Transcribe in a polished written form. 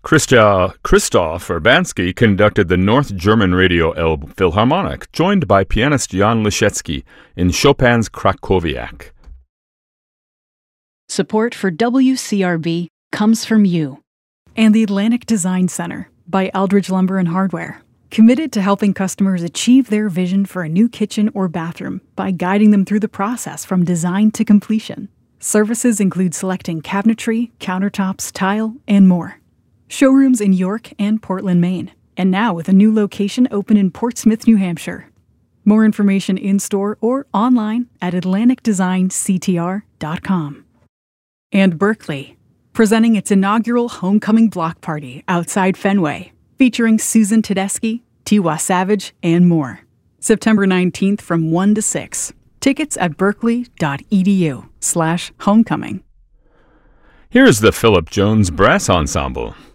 Christoph Urbanski conducted the North German Radio Philharmonic, joined by pianist Jan Liszewski in Chopin's Krakowiak. Support for WCRB comes from you. And the Atlantic Design Center by Eldridge Lumber and Hardware. Committed to helping customers achieve their vision for a new kitchen or bathroom by guiding them through the process from design to completion. Services include selecting cabinetry, countertops, tile, and more. Showrooms in York and Portland, Maine. And now with a new location open in Portsmouth, New Hampshire. More information in-store or online at atlanticdesignctr.com. And Berkeley, presenting its inaugural homecoming block party outside Fenway, featuring Susan Tedeschi, Tiwa Savage, and more. September 19th from 1 to 6. Tickets at berkeley.edu/homecoming. Here's the Philip Jones Brass Ensemble.